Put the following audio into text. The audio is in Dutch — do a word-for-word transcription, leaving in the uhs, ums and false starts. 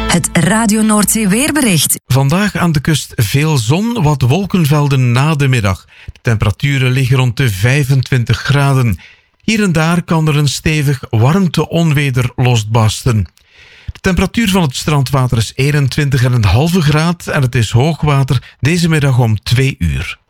Het Radio Noordzee weerbericht. Vandaag aan de kust veel zon, wat wolkenvelden na de middag. De temperaturen liggen rond de vijfentwintig graden. Hier en daar kan er een stevig warmte-onweder losbarsten. De temperatuur van het strandwater is eenentwintig komma vijf graden en het is hoogwater deze middag om twee uur.